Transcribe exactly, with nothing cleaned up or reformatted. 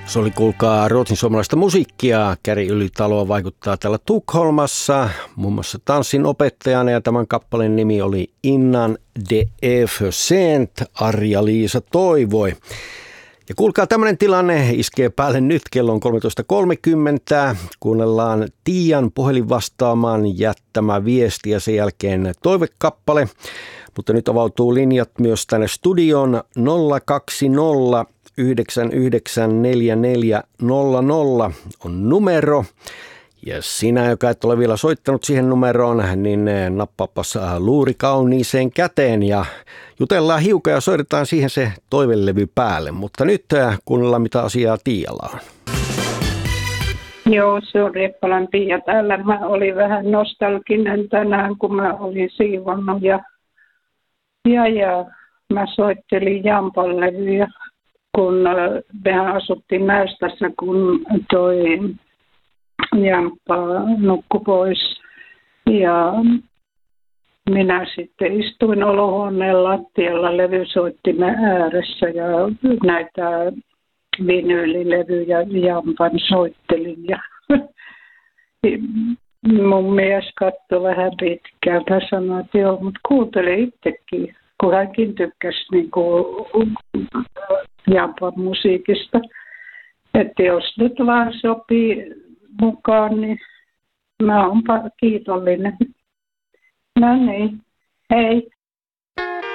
Se oli, kuulkaa, ruotsin suomalaista musiikkia. Käri Ylitalo vaikuttaa täällä Tukholmassa, muun muassa tanssin opettajana, ja tämän kappaleen nimi oli Innan det är för sent, Arja-Liisa toivoi. Ja kuulkaa, tämmöinen tilanne iskee päälle nyt, kello on kolmetoista kolmekymmentä. Kuunnellaan Tiian puhelin vastaamaan jättämä viesti ja sen jälkeen toivekappale. Mutta nyt avautuu linjat myös tänne studion nolla kaksi nolla yhdeksän yhdeksän neljä neljä nolla nolla on numero. Ja sinä, joka et ole vielä soittanut siihen numeroon, niin nappaapas luuri kauniiseen käteen ja jutellaan hiukan ja soitetaan siihen se toivelevy päälle. Mutta nyt kuunnellaan, mitä asiaa Tiialla on. Joo, se on Rieppalan Tiia täällä. Mä olin vähän nostalginen tänään, kun mä olin siivonnut ja, ja, ja mä soittelin Jampan levyjä, kun mehän asuttiin Mäystässä, kun toi Jamppa nukkui pois. Ja minä sitten istuin olohuoneen lattialla levysoittimen ääressä ja näitä vinyylilevyjä Jampan soittelin. Ja mun mies katsoi vähän pitkältä ja sanoi, että joo, mutta kuuntele itsekin, kun hänkin tykkäsi niin kuin Jampan musiikista. Että jos nyt vaan sopii mukaan, niin mä oon kiitollinen. No niin, hei.